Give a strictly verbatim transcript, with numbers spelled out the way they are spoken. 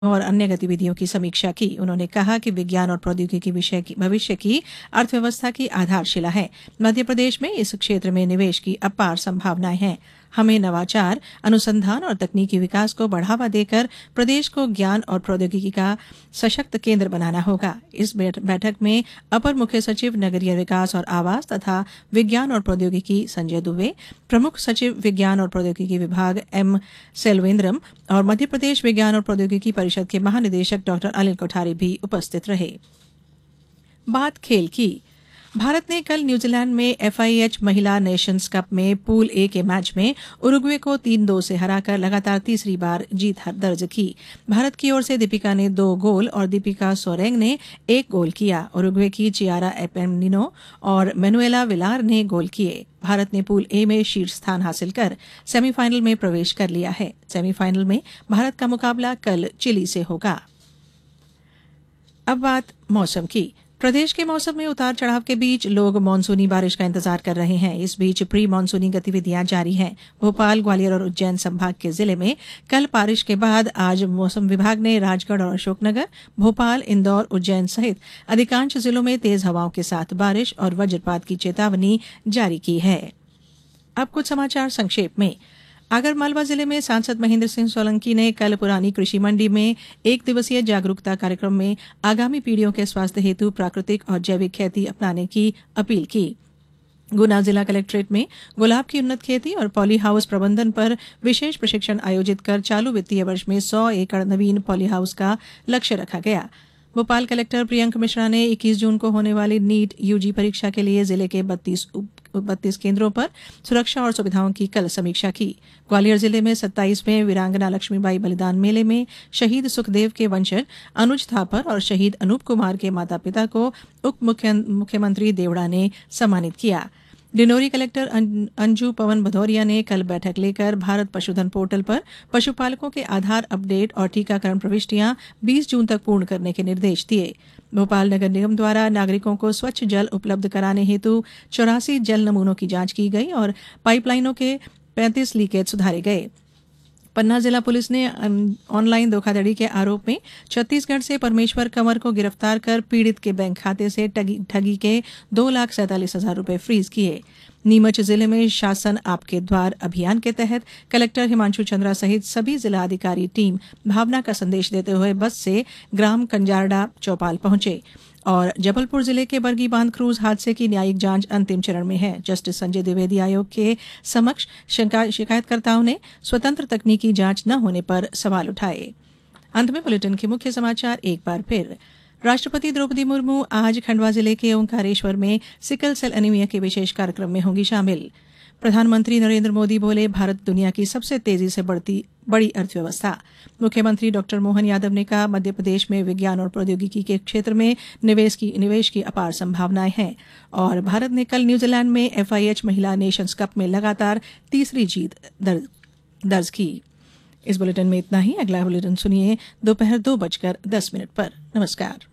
और अन्य गतिविधियों की समीक्षा की। उन्होंने कहा कि विज्ञान और प्रौद्योगिकी विषय की भविष्य की अर्थव्यवस्था की आधारशिला है। मध्य प्रदेश में इस क्षेत्र में निवेश की अपार संभावनाएं हैं। हमें नवाचार, अनुसंधान और तकनीकी विकास को बढ़ावा देकर प्रदेश को ज्ञान और प्रौद्योगिकी का सशक्त केंद्र बनाना होगा। इस बैठक में अपर मुख्य सचिव नगरीय विकास और आवास तथा विज्ञान और प्रौद्योगिकी संजय दुबे, प्रमुख सचिव विज्ञान और प्रौद्योगिकी विभाग एम सेल्वेंद्रम और मध्य प्रदेश विज्ञान और प्रौद्योगिकी परिषद के महानिदेशक डॉ अनिल कोठारी भी उपस्थित रहे। बात खेल की। भारत ने कल न्यूजीलैंड में एफआईएच महिला नेशंस कप में पूल ए के मैच में उरुग्वे को तीन दो से हराकर लगातार तीसरी बार जीत दर्ज की। भारत की ओर से दीपिका ने दो गोल और दीपिका सोरेंग ने एक गोल किया। उरुग्वे की चियारा एपेनिनो और मैनुएला विलार ने गोल किए। भारत ने पूल ए में शीर्ष स्थान हासिल कर सेमीफाइनल में प्रवेश कर लिया है। सेमीफाइनल में भारत का मुकाबला कल चिली से होगा। अब बात मौसम की। प्रदेश के मौसम में उतार चढ़ाव के बीच लोग मानसूनी बारिश का इंतजार कर रहे हैं। इस बीच प्री मानसूनी गतिविधियां जारी हैं। भोपाल, ग्वालियर और उज्जैन संभाग के जिले में कल बारिश के बाद आज मौसम विभाग ने राजगढ़ और अशोकनगर, भोपाल, इंदौर, उज्जैन सहित अधिकांश जिलों में तेज हवाओं के साथ बारिश और वज्रपात की चेतावनी जारी की है। अब कुछ समाचार संक्षेप में। आगरमालवा जिले में सांसद महेंद्र सिंह सोलंकी ने कल पुरानी कृषि मंडी में एक दिवसीय जागरूकता कार्यक्रम में आगामी पीढ़ियों के स्वास्थ्य हेतु प्राकृतिक और जैविक खेती अपनाने की अपील की। गुना जिला कलेक्ट्रेट में गुलाब की उन्नत खेती और पॉली हाउस प्रबंधन पर विशेष प्रशिक्षण आयोजित कर चालू वित्तीय वर्ष में सौ एकड़ नवीन पॉली हाउस का लक्ष्य रखा गया। भोपाल कलेक्टर प्रियंक मिश्रा ने इक्कीस जून को होने वाली नीट यूजी परीक्षा के लिए जिले के बत्तीस बत्तीस केंद्रों पर सुरक्षा और सुविधाओं की कल समीक्षा की। ग्वालियर जिले में सत्ताईसवें वीरांगना लक्ष्मीबाई बलिदान मेले में शहीद सुखदेव के वंशज अनुज थापर और शहीद अनूप कुमार के माता पिता को उप मुख्यमंत्री देवड़ा ने सम्मानित किया। डिंडोरी कलेक्टर अंजू पवन भदौरिया ने कल बैठक लेकर भारत पशुधन पोर्टल पर पशुपालकों के आधार अपडेट और टीकाकरण प्रविष्टियां बीस जून तक पूर्ण करने के निर्देश दिए। भोपाल नगर निगम द्वारा नागरिकों को स्वच्छ जल उपलब्ध कराने हेतु चौरासी जल नमूनों की जांच की गई और पाइपलाइनों के पैंतीस लीकेज सुधारे गए। पन्ना जिला पुलिस ने ऑनलाइन धोखाधड़ी के आरोप में छत्तीसगढ़ से परमेश्वर कंवर को गिरफ्तार कर पीड़ित के बैंक खाते से ठगी के दो लाख सैंतालीस हजार रुपए फ्रीज किए। नीमच जिले में शासन आपके द्वार अभियान के तहत कलेक्टर हिमांशु चंद्रा सहित सभी जिला अधिकारी टीम भावना का संदेश देते हुए बस से ग्राम कंजारडा चौपाल पहुंचे। और जबलपुर जिले के बरगी बांध क्रूज हादसे की न्यायिक जांच अंतिम चरण में है। जस्टिस संजय द्विवेदी आयोग के समक्ष शिकायतकर्ताओं ने स्वतंत्र तकनीकी जांच न होने पर सवाल उठाए। अंत में बुलेटिन के मुख्य समाचार एक बार फिर। राष्ट्रपति द्रौपदी मुर्मू आज खंडवा जिले के ओंकारेश्वर में सिकल सेल एनीमिया के विशेष कार्यक्रम में होंगी शामिल। प्रधानमंत्री नरेंद्र मोदी बोले, भारत दुनिया की सबसे तेजी से बढ़ती बड़ी अर्थव्यवस्था। मुख्यमंत्री डॉक्टर मोहन यादव ने कहा, मध्य प्रदेश में विज्ञान और प्रौद्योगिकी के क्षेत्र में निवेश की निवेश की अपार संभावनाएं हैं। और भारत ने कल न्यूजीलैंड में एफआईएच महिला नेशंस कप में लगातार तीसरी जीत दर्ज, दर्ज की। इस बुलेटिन में इतना ही। अगला बुलेटिन सुनिए दोपहर दो बजकर दस मिनट पर। नमस्कार।